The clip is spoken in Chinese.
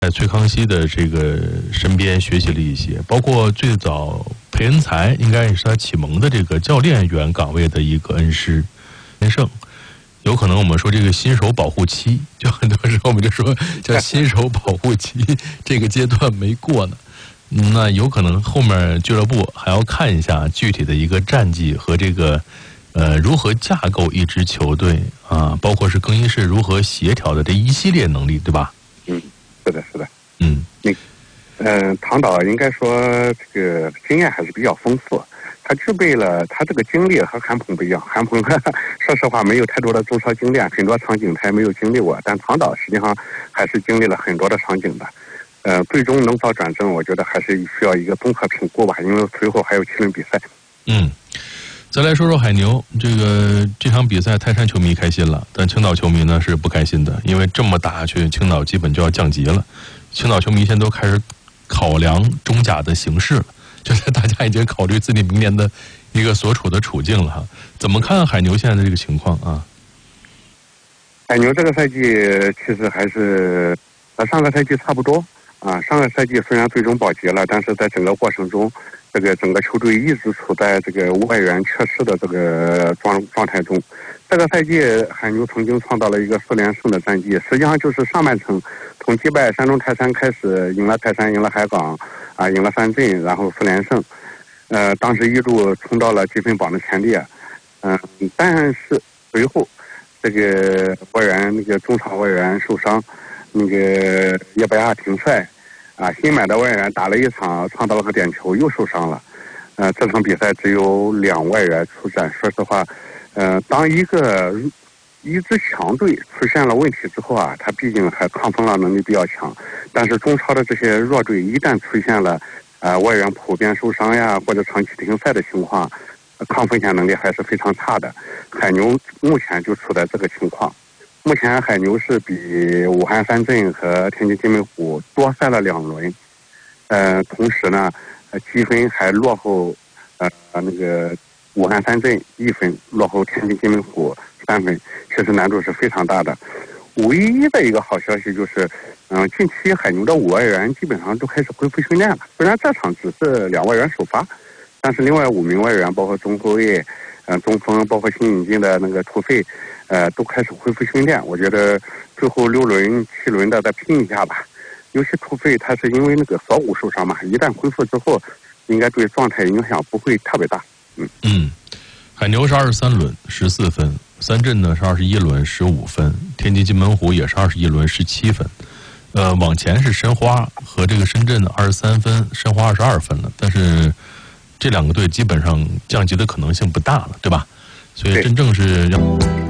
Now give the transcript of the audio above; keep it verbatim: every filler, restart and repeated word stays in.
在崔康熙的这个身边学习了一些，包括最早裴恩才应该也是他启蒙的这个教练员岗位的一个恩师先生。有可能我们说这个新手保护期，就很多时候我们就说叫新手保护期，这个阶段没过呢。那有可能后面俱乐部还要看一下具体的一个战绩和这个呃如何架构一支球队啊，包括是更衣室如何协调的这一系列能力，对吧？ 嗯，是的，是的。 嗯， 那嗯，唐导应该说这个经验还是比较丰富。他具备了他这个经历和韩鹏不一样，韩鹏说实话没有太多的中超经验，很多场景他也没有经历过，但唐导实际上还是经历了很多的场景的。呃，最终能否转正，我觉得还是需要一个综合评估吧，因为随后还有七轮比赛。 嗯，再来说说海牛，这个这场比赛泰山球迷开心了，但青岛球迷呢是不开心的，因为这么打下去，青岛基本就要降级了。青岛球迷现在都开始考量中甲的形势了。就是大家已经考虑自己明年的一个所处的处境了哈，怎么看海牛现在的这个情况啊？ 海牛这个赛季其实还是和上个赛季差不多啊。上个赛季虽然最终保级了，但是在整个过程中，这个整个球队一直处在这个外援缺失的这个状状态中。这个赛季海牛曾经创造了一个四连胜的战绩，实际上就是上半程从击败山东泰山开始，赢了泰山，赢了海港。啊，赢了三镇，然后四连胜，呃，当时一度冲到了积分榜的前列，嗯、呃，但是随后这个外援那个中场外援受伤，那个叶伯亚停赛，啊，新买的外援打了一场创造了个点球又受伤了，呃，这场比赛只有两外援出战。说实话，呃，当一个一支强队出现了问题之后啊，他毕竟还抗风浪能力比较强，但是中超的这些弱队一旦出现了呃外援普遍受伤呀或者长期停赛的情况，抗风险能力还是非常差的。海牛目前就处在这个情况，目前海牛是比武汉三镇和天津津门虎多赛了两轮，呃，同时呢，呃，积分还落后呃那个武汉三镇一分，落后天津津门虎三分，其实难度是非常大的。唯一的一个好消息就是，嗯、呃，近期海牛的五外援基本上都开始恢复训练了。虽然这场只是两外援首发，但是另外五名外援，包括中后卫、呃中锋，包括新引进的那个土匪，呃，都开始恢复训练。我觉得最后六轮、七轮的再拼一下吧。尤其土匪他是因为那个锁骨受伤嘛，一旦恢复之后，应该对状态影响不会特别大。嗯嗯。海牛是二十三轮十四分，三镇呢是二十一轮十五分，天津津门虎也是二十一轮十七分。呃，往前是申花和这个深圳的二十三分，申花二十二分了，但是这两个队基本上降级的可能性不大了，对吧？所以真正是要。